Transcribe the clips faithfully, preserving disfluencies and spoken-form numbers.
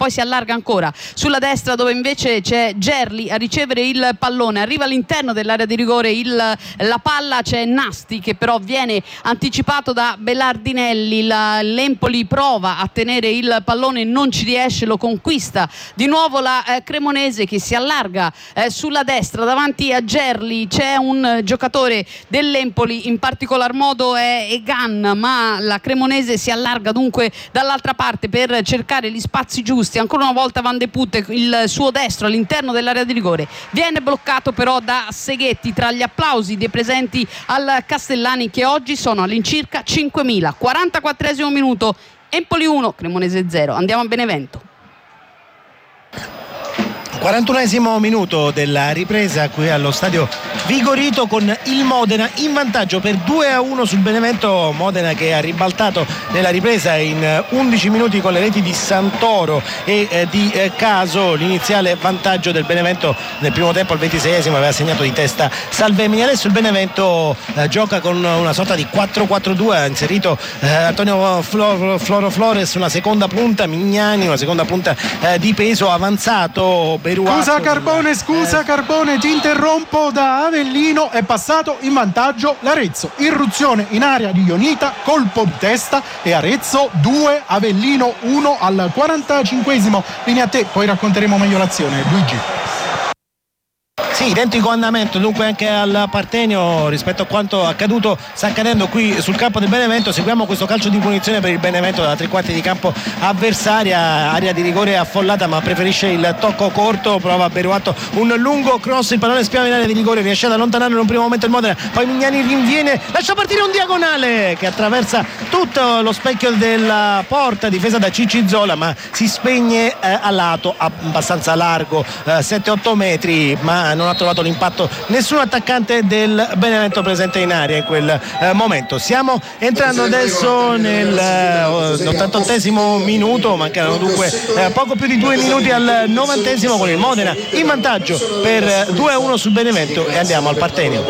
poi si allarga ancora sulla destra dove invece c'è Gerli a ricevere il pallone, arriva all'interno dell'area di rigore il, la palla, c'è Nasti che però viene anticipato da Belardinelli, la, l'Empoli prova a tenere il pallone, non ci riesce, lo conquista di nuovo la eh, Cremonese che si allarga eh, sulla destra davanti a Gerli, c'è un eh, giocatore dell'Empoli, in particolar modo è Egan, ma la Cremonese si allarga dunque dall'altra parte per cercare gli spazi giusti, ancora una volta Van de Putte, il suo destro all'interno dell'area di rigore, viene bloccato però da Seghetti tra gli applausi dei presenti al Castellani che oggi sono all'incirca cinquemila. quarantaquattresimo minuto, Empoli uno, Cremonese zero. Andiamo a Benevento. quarantunesimo minuto della ripresa qui allo stadio Vigorito con il Modena in vantaggio per due a uno sul Benevento. Modena che ha ribaltato nella ripresa in undici minuti con le reti di Santoro e eh, di eh, Caso. L'iniziale vantaggio del Benevento nel primo tempo al ventiseiesimo aveva segnato di testa Salvemini. Adesso il Benevento eh, gioca con una sorta di quattro quattro due, ha inserito eh, Antonio Floro, Floro Flores, una seconda punta, Mignani una seconda punta eh, di peso, avanzato Scusa Carbone, scusa eh. Carbone, ti interrompo. Da Avellino è passato in vantaggio l'Arezzo. Irruzione in area di Ionita, colpo di testa e Arezzo due, Avellino uno al quarantacinquesimo. Linea a te, poi racconteremo meglio l'azione. Luigi. Sì, identico andamento dunque anche al Partenio rispetto a quanto accaduto, sta accadendo qui sul campo del Benevento. Seguiamo questo calcio di punizione per il Benevento da tre quarti di campo avversaria, area di rigore affollata ma preferisce il tocco corto, prova Beruatto un lungo cross, il pallone spiava in area di rigore, riesce ad allontanarlo in un primo momento il Modena, poi Mignani rinviene, lascia partire un diagonale che attraversa tutto lo specchio della porta difesa da Cicci Zola ma si spegne eh, a lato abbastanza largo, eh, sette otto metri, ma non ha trovato l'impatto nessun attaccante del Benevento presente in area in quel eh, momento. Stiamo entrando adesso nell'ottantottesimo eh, minuto, mancano dunque eh, poco più di due minuti al novantesimo con il Modena in vantaggio per due a uno sul Benevento e andiamo al Partenio.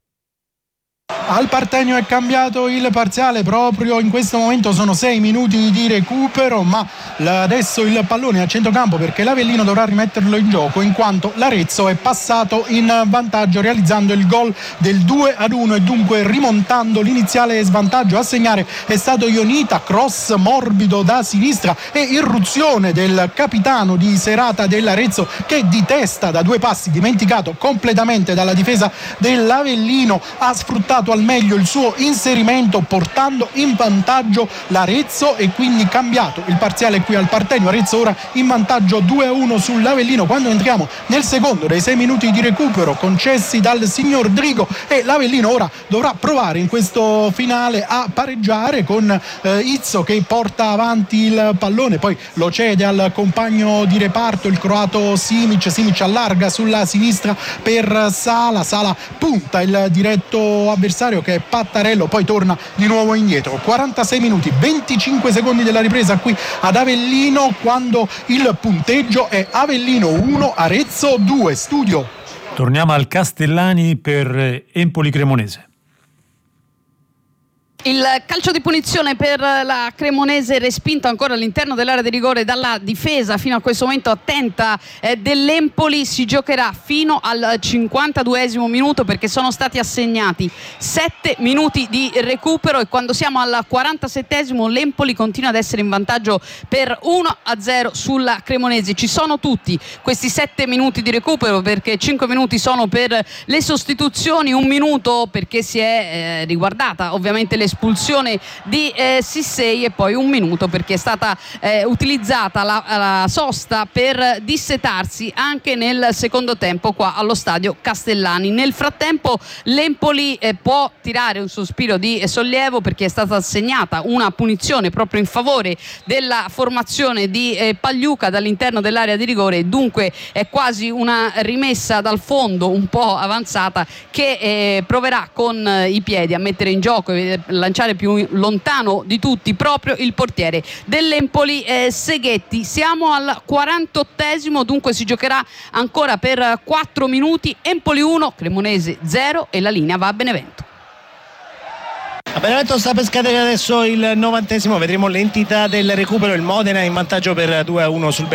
Al Partenio è cambiato il parziale, proprio in questo momento sono sei minuti di recupero, ma adesso il pallone è a centrocampo perché l'Avellino dovrà rimetterlo in gioco in quanto l'Arezzo è passato in vantaggio realizzando il gol del due ad uno e dunque rimontando l'iniziale svantaggio. A segnare è stato Ionita, cross morbido da sinistra e irruzione del capitano di serata dell'Arezzo che di testa da due passi, dimenticato completamente dalla difesa dell'Avellino, ha sfruttato al meglio il suo inserimento portando in vantaggio l'Arezzo e quindi cambiato il parziale qui al Partenio. Arezzo ora in vantaggio due a uno sull'Avellino quando entriamo nel secondo dei sei minuti di recupero concessi dal signor Drigo e l'Avellino ora dovrà provare in questo finale a pareggiare con eh, Izzo che porta avanti il pallone, poi lo cede al compagno di reparto il croato Simic. Simic allarga sulla sinistra per Sala, Sala punta il diretto avversario che è Pattarello, poi torna di nuovo indietro. quarantasei minuti, venticinque secondi della ripresa qui ad Avellino quando il punteggio è Avellino uno, Arezzo due. Studio. Torniamo al Castellani per Empoli Cremonese. Il calcio di punizione per la Cremonese respinto ancora all'interno dell'area di rigore dalla difesa fino a questo momento attenta eh, dell'Empoli. Si giocherà fino al cinquantaduesimo minuto perché sono stati assegnati sette minuti di recupero e quando siamo al quarantasettesimo l'Empoli continua ad essere in vantaggio per uno a zero sulla Cremonese. Ci sono tutti questi sette minuti di recupero perché cinque minuti sono per le sostituzioni, un minuto perché si è eh, riguardata ovviamente le espulsione di eh, Sissei e poi un minuto perché è stata eh, utilizzata la, la sosta per dissetarsi anche nel secondo tempo qua allo stadio Castellani. Nel frattempo l'Empoli eh, può tirare un sospiro di sollievo perché è stata assegnata una punizione proprio in favore della formazione di eh, Pagliuca dall'interno dell'area di rigore e dunque è quasi una rimessa dal fondo un po' avanzata che eh, proverà con eh, i piedi a mettere in gioco e lanciare più lontano di tutti proprio il portiere dell'Empoli eh, Seghetti. Siamo al quarantottesimo, dunque si giocherà ancora per quattro minuti. Empoli uno, Cremonese zero e la linea va a Benevento. A Benevento sta per scadere adesso il novantesimo, vedremo l'entità del recupero. Il Modena in vantaggio per due a uno sul Benevento.